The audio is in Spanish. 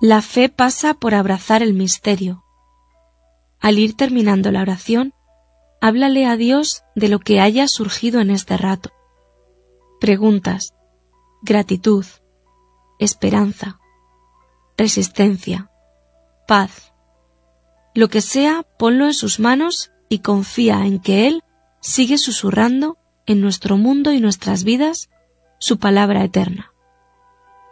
La fe pasa por abrazar el misterio. Al ir terminando la oración, háblale a Dios de lo que haya surgido en este rato. Preguntas, gratitud, esperanza, resistencia, paz. Lo que sea, ponlo en sus manos y confía en que Él sigue susurrando en nuestro mundo y nuestras vidas su palabra eterna.